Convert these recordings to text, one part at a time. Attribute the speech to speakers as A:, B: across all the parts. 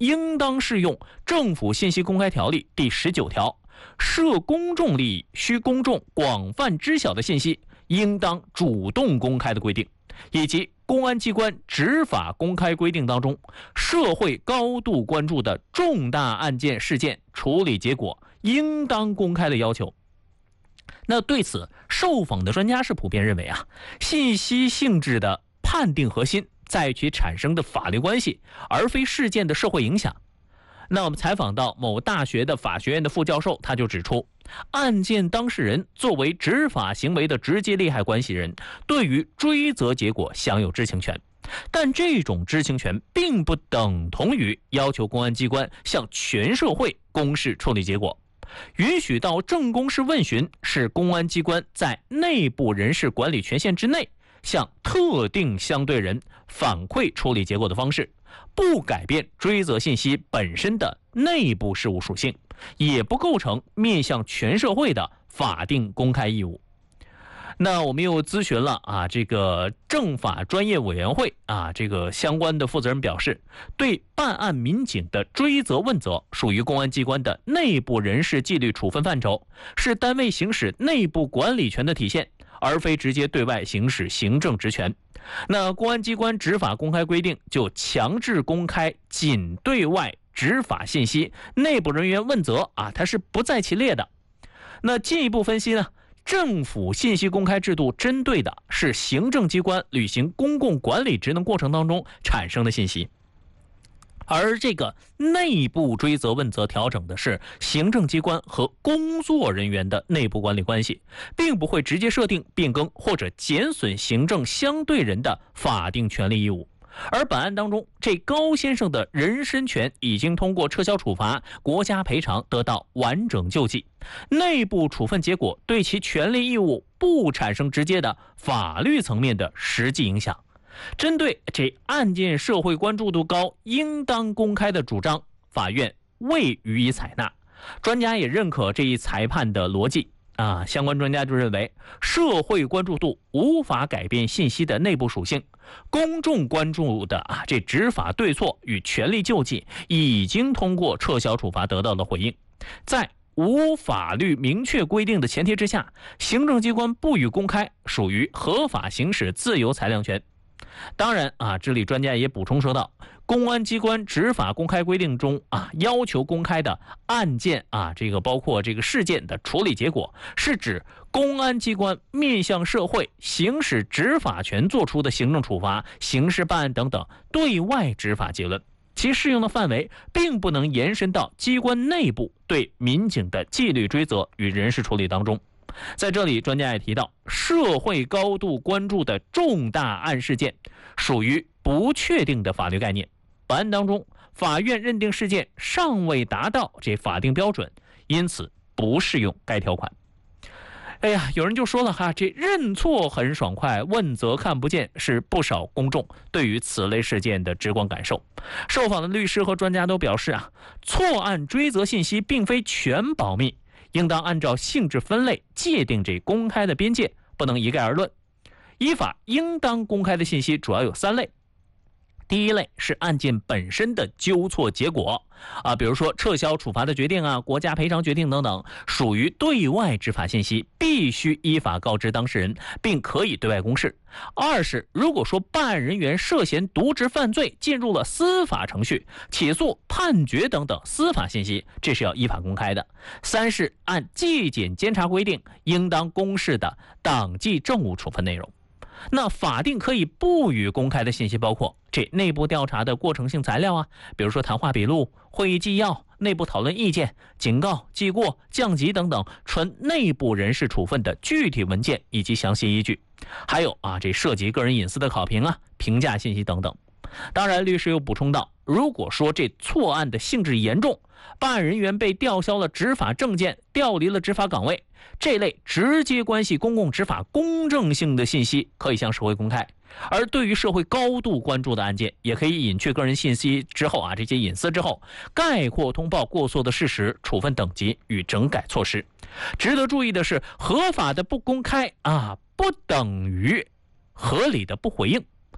A: 应当适用《政府信息公开条例》第19条，涉公众利益、需公众广泛知晓的信息，应当主动公开的规定，以及公安机关执法公开规定当中，社会高度关注的重大案件事件处理结果应当公开的要求。那对此，受访的专家是普遍认为信息性质的判定核心在于其产生的法律关系，而非事件的社会影响。那我们采访到某大学的法学院的副教授，他就指出，案件当事人作为执法行为的直接利害关系人，对于追责结果享有知情权，但这种知情权并不等同于要求公安机关向全社会公示处理结果。允许到正公示问询是公安机关在内部人事管理权限之内向特定相对人反馈处理结果的方式，不改变追责信息本身的内部事务属性，也不构成面向全社会的法定公开义务。那我们又咨询了这个政法专业委员会这个相关的负责人表示，对办案民警的追责问责属于公安机关的内部人事纪律处分范畴，是单位行使内部管理权的体现，而非直接对外行使行政职权。那公安机关执法公开规定就强制公开仅对外执法信息，内部人员问责它是不在其列的。那进一步分析呢，政府信息公开制度针对的是行政机关履行公共管理职能过程当中产生的信息，而这个内部追责问责调整的是行政机关和工作人员的内部管理关系，并不会直接设定变更或者减损行政相对人的法定权利义务。而本案当中，这高先生的人身权已经通过撤销处罚、国家赔偿得到完整救济，内部处分结果对其权利义务不产生直接的法律层面的实际影响。针对这案件社会关注度高、应当公开的主张，法院未予以采纳。专家也认可这一裁判的逻辑相关专家就认为，社会关注度无法改变信息的内部属性，公众关注的这执法对错与权利救济已经通过撤销处罚得到了回应。在无法律明确规定的前提之下，行政机关不予公开属于合法行使自由裁量权。当然这里专家也补充说到，公安机关执法公开规定中要求公开的案件这个包括这个事件的处理结果，是指公安机关面向社会行使执法权作出的行政处罚、刑事办案等等对外执法结论，其适用的范围并不能延伸到机关内部对民警的纪律追责与人事处理当中。在这里，专家也提到，社会高度关注的重大案事件属于不确定的法律概念。本案当中，法院认定事件尚未达到这法定标准，因此不适用该条款。有人就说了这认错很爽快，问责看不见，是不少公众对于此类事件的直观感受。受访的律师和专家都表示错案追责信息并非全保密，应当按照性质分类界定这公开的边界，不能一概而论。依法应当公开的信息主要有3类。第一类是案件本身的纠错结果比如说撤销处罚的决定国家赔偿决定等等，属于对外执法信息，必须依法告知当事人，并可以对外公示。二是如果说办案人员涉嫌渎职犯罪，进入了司法程序、起诉、判决等等司法信息，这是要依法公开的。三是按纪检监察规定应当公示的党纪政务处分内容。那法定可以不予公开的信息包括这内部调查的过程性材料比如说谈话笔录、会议纪要、内部讨论意见、警告、记过、降级等等纯内部人事处分的具体文件以及详细依据，还有这涉及个人隐私的考评评价信息等等。当然，律师又补充到，如果说这错案的性质严重，办案人员被吊销了执法证件，调离了执法岗位，这类直接关系公共执法公正性的信息可以向社会公开。而对于社会高度关注的案件，也可以隐去个人信息之后这些隐私之后，概括通报过错的事实、处分等级与整改措施。值得注意的是，合法的不公开不等于合理的不回应。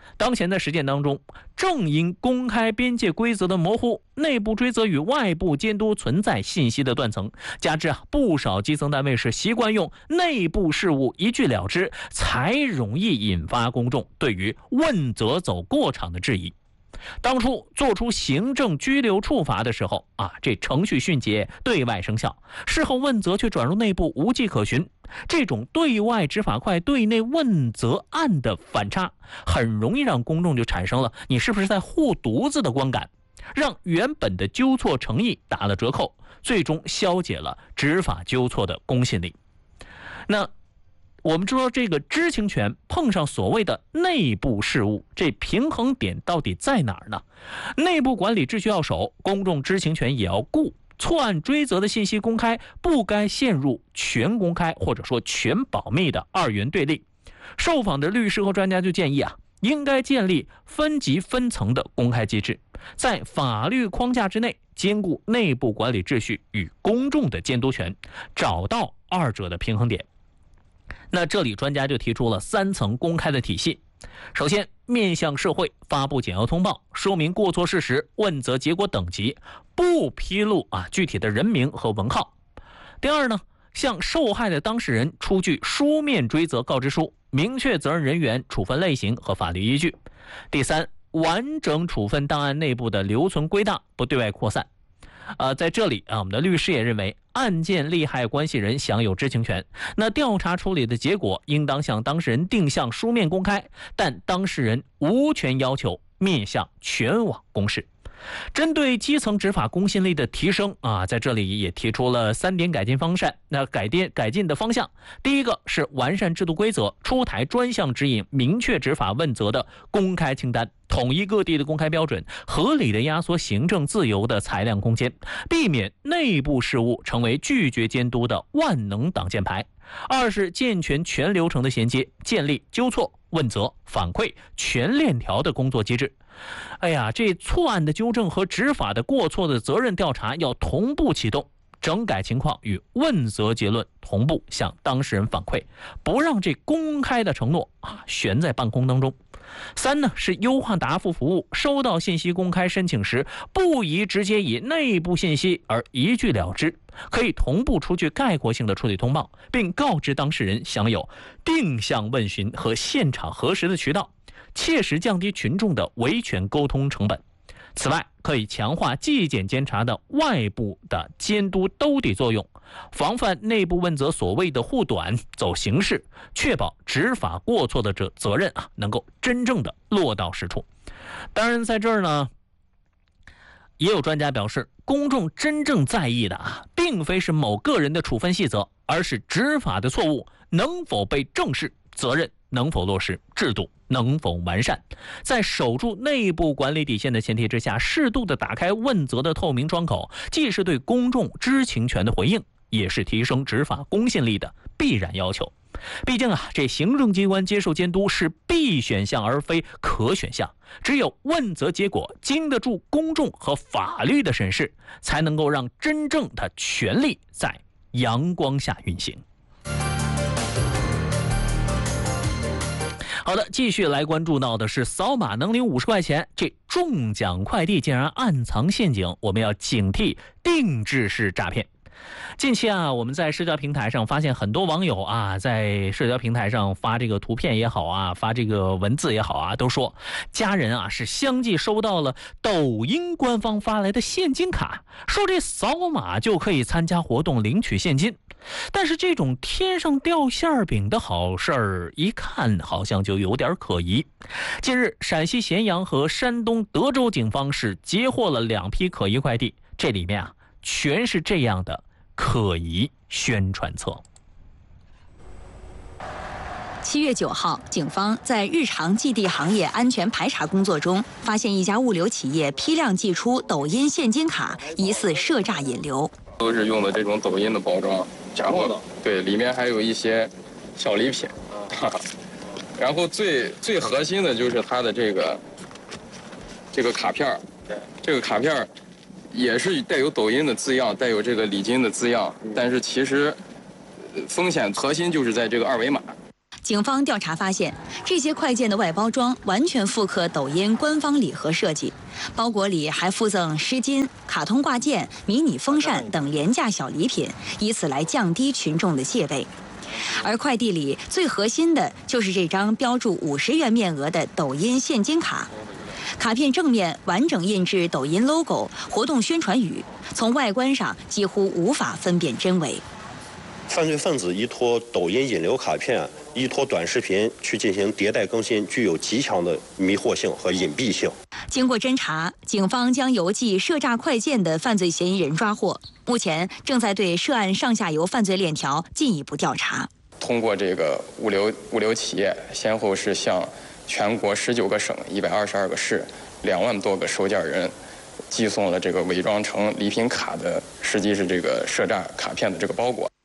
A: 当前的实践当中，正因公开边界规则的模糊，内部追责与外部监督存在信息的断层，加之不少基层单位是习惯用内部事务一句了之，才容易引发公众对于问责走过场的质疑。当初做出行政拘留处罚的时候这程序迅捷，对外生效，事后问责却转入内部，无迹可寻。这种对外执法快，对内问责暗的反差，很容易让公众就产生了你是不是在护犊子的观感，让原本的纠错诚意打了折扣，最终消解了执法纠错的公信力。那我们说这个知情权碰上所谓的内部事务，这平衡点到底在哪儿呢？内部管理秩序要守，公众知情权也要顾。错案追责的信息公开不该陷入全公开或者说全保密的二元对立。受访的律师和专家就建议应该建立分级分层的公开机制，在法律框架之内兼顾内部管理秩序与公众的监督权，找到二者的平衡点。那这里专家就提出了3层公开的体系。首先，面向社会发布简要通报，说明过错事实、问责结果等级，不披露具体的人名和文号。第二呢，向受害的当事人出具书面追责告知书，明确责任人员、处分类型和法律依据。第三，完整处分档案内部的留存归档，不对外扩散。在这里我们的律师也认为，案件利害关系人享有知情权，那调查处理的结果应当向当事人定向书面公开，但当事人无权要求面向全网公示。针对基层执法公信力的提升在这里也提出了3点改进方向。那改进的方向，第一个是完善制度规则，出台专项指引，明确执法问责的公开清单，统一各地的公开标准，合理的压缩行政自由的裁量空间，避免内部事务成为拒绝监督的万能挡箭牌。二是健全全流程的衔接，建立纠错、问责、反馈全链条的工作机制。这错案的纠正和执法的过错的责任调查要同步启动，整改情况与问责结论同步向当事人反馈，不让这公开的承诺悬在半空当中。3呢是优化答复服务，收到信息公开申请时，不宜直接以内部信息而一句了之，可以同步出具概括性的处理通报，并告知当事人享有定向问询和现场核实的渠道，切实降低群众的维权沟通成本。此外，可以强化纪检监察的外部的监督兜底作用，防范内部问责所谓的护短走形式，确保执法过错的责任能够真正的落到实处。当然，在这儿呢，也有专家表示，公众真正在意的并非是某个人的处分细则，而是执法的错误能否被正视，责任能否落实，制度能否完善。在守住内部管理底线的前提之下，适度的打开问责的透明窗口，既是对公众知情权的回应，也是提升执法公信力的必然要求。毕竟这行政机关接受监督是必选项而非可选项，只有问责结果经得住公众和法律的审视，才能够让真正的权力在阳光下运行。好的，继续来关注到的是扫码能领50块钱，这中奖快递竟然暗藏陷阱，我们要警惕定制式诈骗。近期我们在社交平台上发现很多网友在社交平台上发这个图片也好发这个文字也好都说家人是相继收到了抖音官方发来的现金卡，说这扫码就可以参加活动领取现金。但是这种天上掉馅饼的好事儿，一看好像就有点可疑。近日，陕西咸阳和山东德州警方是截获了2批可疑快递，这里面全是这样的可疑宣传册。
B: 7月9号，警方在日常寄递行业安全排查工作中，发现一家物流企业批量寄出抖音现金卡，疑似涉诈引流。
C: 都是用的这种抖音的包装，然后对里面还有一些小礼品，然后最核心的就是它的这个卡片，这个卡片也是带有抖音的字样，带有这个礼金的字样，但是其实风险核心就是在这个2维码。
B: 警方调查发现，这些快件的外包装完全复刻抖音官方礼盒设计，包裹里还附赠湿巾、卡通挂件、迷你风扇等廉价小礼品，以此来降低群众的戒备。而快递里最核心的就是这张标注50元面额的抖音现金卡。卡片正面完整印制抖音 logo、活动宣传语，从外观上几乎无法分辨真伪。
D: 犯罪分子依托抖音引流卡片、依托短视频去进行迭代更新，具有极强的迷惑性和隐蔽性。
B: 经过侦查，警方将邮寄涉诈快件的犯罪嫌疑人抓获，目前正在对涉案上下游犯罪链条进一步调查。
C: 通过这个物流企业，先后是向全国19个省、122个市、2万多个收件人寄送了这个伪装成礼品卡的，实际是这个涉诈卡片的这个包裹。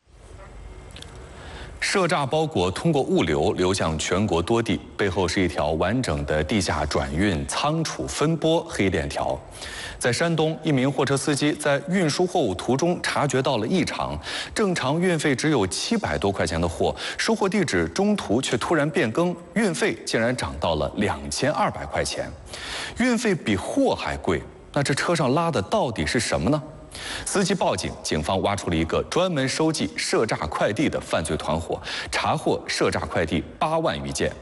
E: 涉诈包裹通过物流流向全国多地，背后是一条完整的地下转运、仓储、分拨黑链条。在山东，一名货车司机在运输货物途中察觉到了异常，正常运费只有700多块钱的货，收货地址中途却突然变更，运费竟然涨到了2200块钱，运费比货还贵。那这车上拉的到底是什么呢？司机报警，警方挖出了一个专门收寄涉诈快递的犯罪团伙，查获涉诈快递8万余件。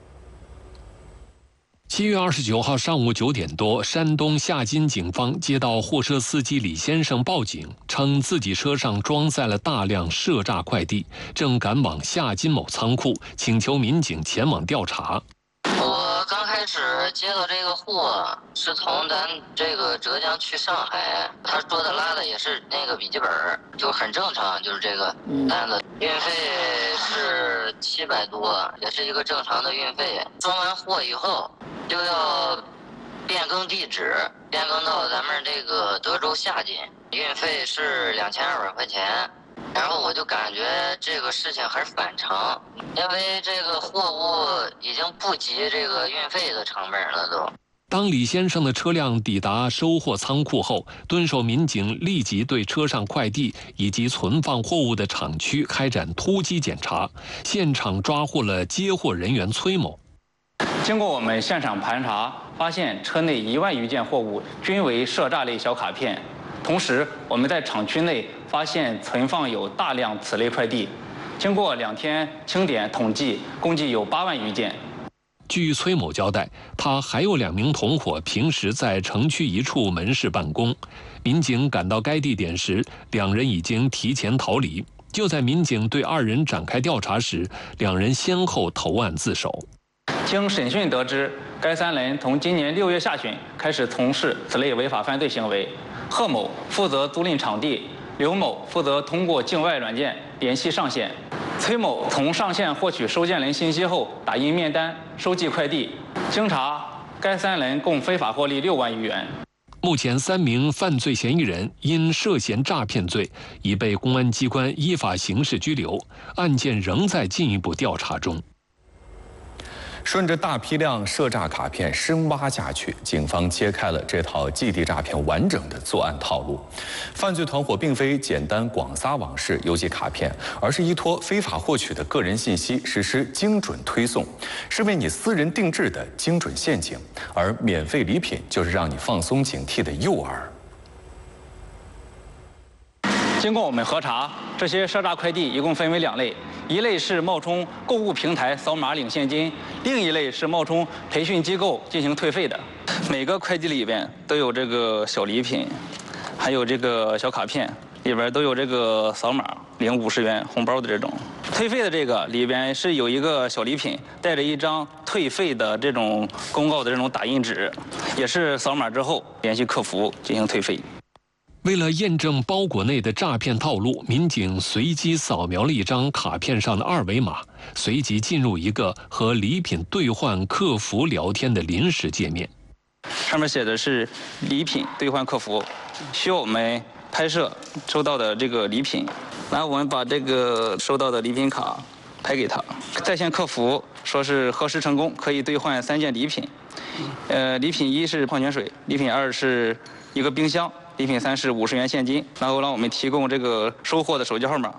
F: 7月29号上午9点多，山东夏津警方接到货车司机李先生报警，称自己车上装载了大量涉诈快递，正赶往夏津某仓库，请求民警前往调查。
G: 我刚开始接到这个货是从咱这个浙江去上海，他说他拉的也是那个笔记本，就很正常，就是这个单子，运费是700多，也是一个正常的运费。装完货以后就要变更地址，变更到咱们这个德州夏津，运费是2200块钱。然后我就感觉这个事情很反常，因为这个货物已经不及这个运费的成本了都。
F: 当李先生的车辆抵达收货仓库后，蹲守民警立即对车上快递以及存放货物的厂区开展突击检查，现场抓获了接货人员崔某。
H: 经过我们现场盘查，发现车内1万余件货物均为涉诈类小卡片。同时，我们在厂区内发现存放有大量此类快递，经过2天清点统计，共计有8万余件。
F: 据崔某交代，他还有2名同伙平时在城区一处门市办公。民警赶到该地点时，2人已经提前逃离。就在民警对2人展开调查时，2人先后投案自首。
H: 经审讯得知，该3人从今年6月下旬开始从事此类违法犯罪行为。贺某负责租赁场地，刘某负责通过境外软件联系上线，崔某从上线获取收件人信息后打印面单，收寄快递。经查，该3人共非法获利6万余元。
F: 目前3名犯罪嫌疑人因涉嫌诈骗罪已被公安机关依法刑事拘留，案件仍在进一步调查中。
E: 顺着大批量涉诈卡片深挖下去，警方揭开了这套寄递诈骗完整的作案套路。犯罪团伙并非简单广撒网式邮寄卡片，而是依托非法获取的个人信息实施精准推送，是为你私人定制的精准陷阱。而免费礼品就是让你放松警惕的诱饵。
H: 经过我们核查，这些涉诈快递一共分为2类，一类是冒充购物平台扫码领现金，另一类是冒充培训机构进行退费的。每个快递里边都有这个小礼品，还有这个小卡片，里边都有这个扫码领50元红包的这种。退费的这个里边是有一个小礼品，带着一张退费的这种公告的这种打印纸，也是扫码之后联系客服进行退费。
F: 为了验证包裹内的诈骗套路，民警随机扫描了一张卡片上的2维码，随即进入一个和礼品兑换客服聊天的临时界面。
H: 上面写的是礼品兑换客服，需要我们拍摄收到的这个礼品，然后我们把这个收到的礼品卡拍给他，在线客服说是核实成功，可以兑换3件礼品。礼品1是矿泉水，礼品2是一个冰箱，礼品3是50元现金，然后让我们提供这个收货的手机号码。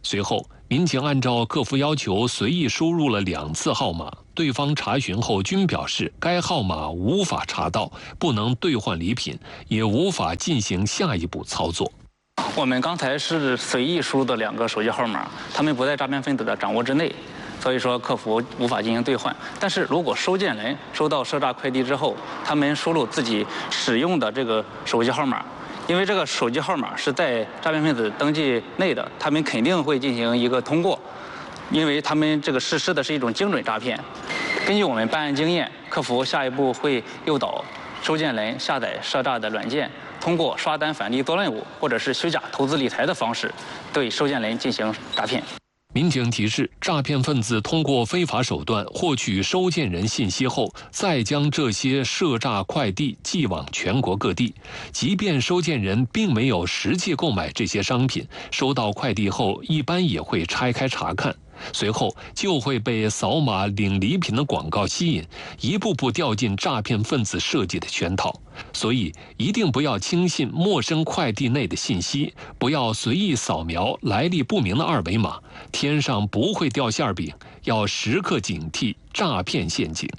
F: 随后，民警按照客服要求随意输入了2次号码，对方查询后均表示该号码无法查到，不能兑换礼品，也无法进行下一步操作。
H: 我们刚才是随意输入的2个手机号码，他们不在诈骗分子的掌握之内，所以说客服无法进行兑换。但是如果收件人收到赊诈快递之后，他们输入自己使用的这个手机号码，因为这个手机号码是在诈骗分子登记内的，他们肯定会进行一个通过，因为他们这个实施的是一种精准诈骗。根据我们办案经验，客服下一步会诱导收件人下载赊诈的软件，通过刷单返利做任务或者是虚假投资理财的方式，对收件人进行诈骗。
F: 民警提示，诈骗分子通过非法手段获取收件人信息后，再将这些赊诈快递寄往全国各地。即便收件人并没有实际购买这些商品，收到快递后一般也会拆开查看，随后就会被扫码领礼品的广告吸引，一步步掉进诈骗分子设计的圈套。所以一定不要轻信陌生快递内的信息，不要随意扫描来历不明的2维码，天上不会掉馅饼，要时刻警惕诈骗陷阱。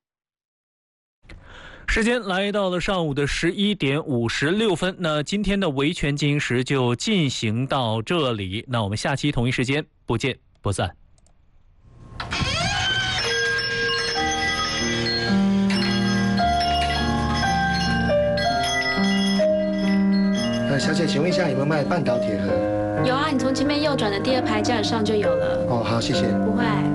A: 时间来到了上午的11点56分，那今天的维权进行时就进行到这里，那我们下期同一时间不见不散。
I: 小姐，请问一下有没有卖半导体盒？
J: 有啊，你从前面右转的第2排架子上就有了。
I: 哦，好，谢谢。
J: 不会。